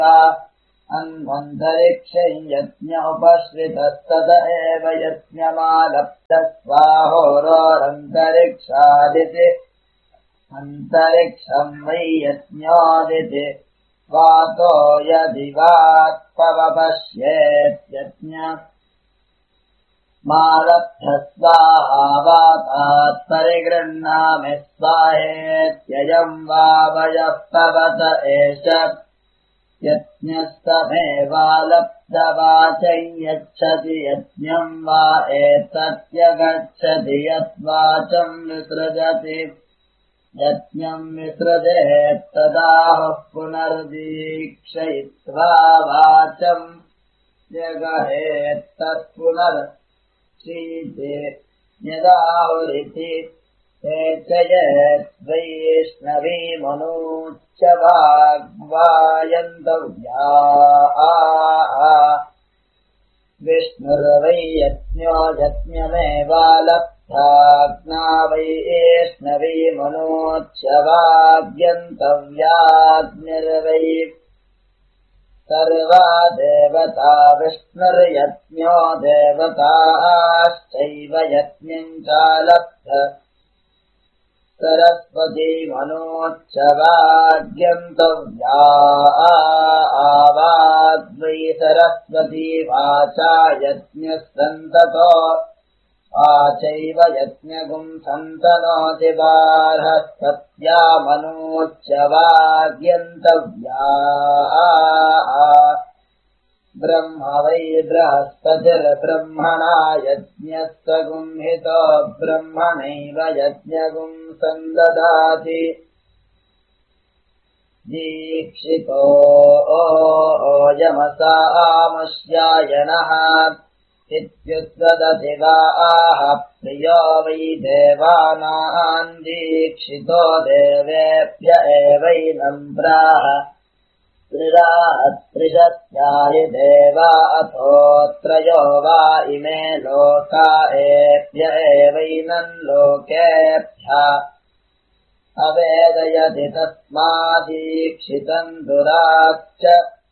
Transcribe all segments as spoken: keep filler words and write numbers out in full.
अन्वन्तरिक्षं यज्ञोपश्रितस्तत एव यज्ञमालब्धस्वाहोरोरन्तरिक्षादिति अन्तरिक्षं वै यज्ञोदिति वातो यदिवात्पवपश्येत्यज्ञ मालब्धस्वाहावातात् परिगृह्णामि स्वाहेत्ययं वावयः पवत एष यज्ञस्तमेवालब्धवाचं यच्छति यज्ञं वा एतत्यगच्छति यद्वाचं विसृजति यज्ञं विसृजेत्तदाहुः पुनर्दीक्षयित्वा वाचं जगहेत्तत्पुनर्शीते यदाहुरिति वैष्णवीमनूच्च वाग्वायन्तव्या विष्णुर्वै यज्ञो यज्ञमेवालब्धाग्ना वैष्णवीमनूच्च वाग्यन्तव्याग्निर्वै सर्वा देवता विष्णुर्यज्ञो देवताश्चैव यज्ञं चालब्ध सरस्वती मनोच्च वाग्यन्तव्या आवाग्वै सरस्वती वाचा यज्ञः सन्ततो वाचैव यज्ञगुं सन्तनोति बार्हस्पत्या मनोच्च वाग्यन्तव्या ब्रह्म वै बृहस्पतिर्ब्रह्मणा यज्ञस्तगुंहितो ब्रह्मणैव यज्ञगुं सन्ददाति दीक्षितो यमसामस्यायनः इत्युद्वदति वा आह प्रियो वै देवानां दीक्षितो देवेभ्य एवैनं प्राह त्रिशत्याहि देवा अथो त्रयो वा इमे लोका एभ्य एवैनं लोकेभ्यः अवेदयति तस्मादीक्षितं दुराच्च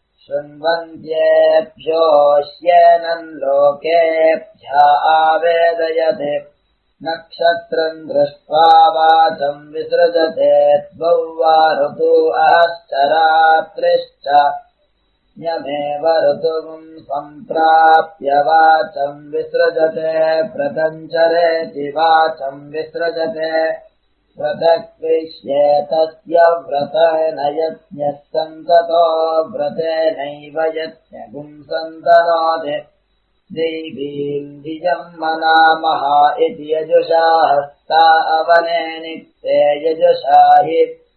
शृण्वन्त्येभ्योऽश्येनं लोकेभ्यः आवेदयति नक्षत्रं दृष्ट्वा वाचं विसृजते द्वौ वा ऋतु अहश्च रात्रिश्च यमेव ऋतुं सम्प्राप्य वाचं विसृजते व्रतञ्चरेति वाचं विसृजते व्रतक्रिष्येतस्य व्रतेन यज्ञः सन्ततो व्रतेनैव यज्ञगुं सन्तनोति देवीं धियं मनामः इति यजुषा हस्ता अवने नित्ये यजुषा हि